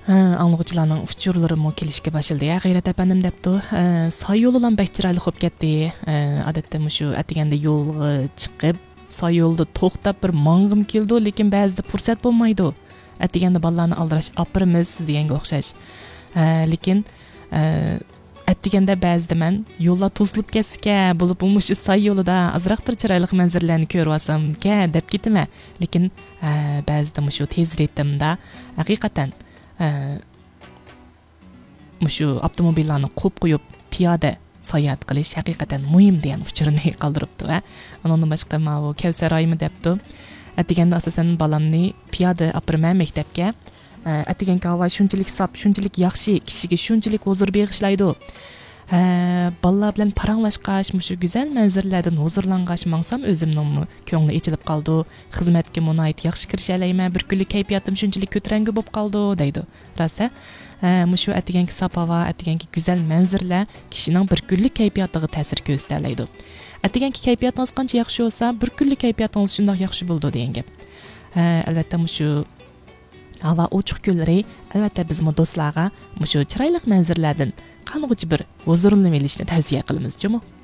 Anlıqçılarning uçurlarımı kelishga başladı. Ya g'ayrat efendim depdi. Say yolu lan bek chiroyli bo'lib ketdi. Odatda shu atiganda yo'lga chiqib, say yo'lda to'xtab bir mang'im keldi, lekin ba'zida fursat bo'lmaydi. Atiganda bolalarni aldirash opirimiz deganga o'xshash. Lekin atiganda ba'zida men yo'llar to'silib ketsa, bo'lib umush say yo'lida azroq bir chiroyli manzarlarni ko'rib olsam-ka deb ketaman. Lekin ba'zida shu tez ritmda haqiqatan shu avtomobillarni qo'yib piyoda sayohat qilish haqiqatan muhim degan fikrni qoldiribdi va undan boshqa bu Kavsar oyimi debdi. Atiganda asosan balamni piyoda opirman maktabga. Atigan havo shunchalik sap, shunchalik yaxshi, kishiga shunchalik huzur bag'ishlaydi. Balalar bilan paranglashqash, shu go'zal manzarlardan huzurlangash mangsam o'zimning ko'ngli ichilib qoldi. Xizmatga munoyit yaxshi kirisha olayman, bir kunlik kayfiyatim shunchalik ko'tarangi bo'lib qoldi deydi. Rosa shu atiganki sap havo, atiganki go'zal manzarlar kishining bir kunlik kayfiyatiga ta'sir ko'rsatadi. Atiganki kayfiyatingiz qancha yaxshi bo'lsa, bir kunlik kayfiyatingiz shunday yaxshi bo'ldi degan gap. Albatta shu havo ochiq kunlari albatta biz do'stlarga shu chiroyli manzarlardan qanig'uchi bir huzurlanib olishni tavsiya qilamiz, jumi.